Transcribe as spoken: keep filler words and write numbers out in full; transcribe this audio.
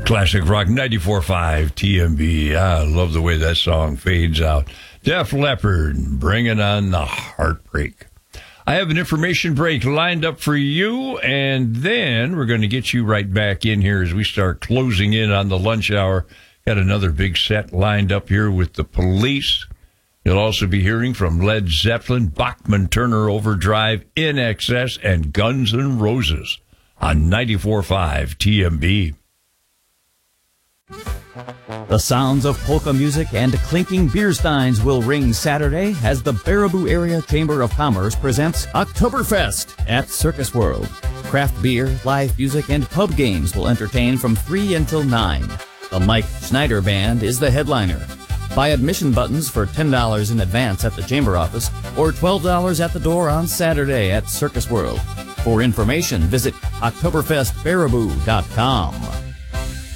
Classic Rock ninety-four point five T M B. I love the way that song fades out. Def Leppard, bringing on the heartbreak. I have an information break lined up for you, and then we're going to get you right back in here as we start closing in on the lunch hour. Got another big set lined up here with the Police. You'll also be hearing from Led Zeppelin, Bachman Turner Overdrive, In Excess, and Guns N' Roses on ninety-four point five T M B. The sounds of polka music and clinking beer steins will ring Saturday as the Baraboo Area Chamber of Commerce presents Oktoberfest at Circus World. Craft beer, live music, and pub games will entertain from three until nine. The Mike Schneider Band is the headliner. Buy admission buttons for ten dollars in advance at the Chamber office or twelve dollars at the door on Saturday at Circus World. For information, visit Oktoberfest Baraboo dot com.